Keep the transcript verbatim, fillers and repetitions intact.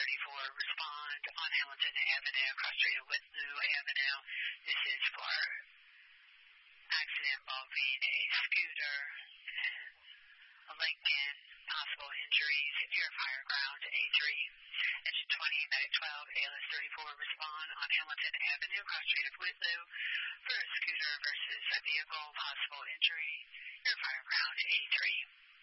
thirty-four, respond on Hamilton Avenue, cross street of Whitlew Avenue. This is for accident involving a scooter, a Lincoln, possible injuries, near Fireground, A three. Engine twenty, Medic twelve, A L S thirty-four, respond on Hamilton Avenue, cross street of Whitlew, for a scooter versus a vehicle, possible injury, near Fireground, A three.